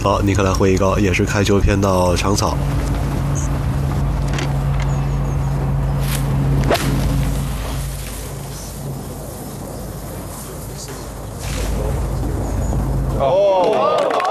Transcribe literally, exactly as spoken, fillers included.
好，尼克拉会议高也是开球偏到长草。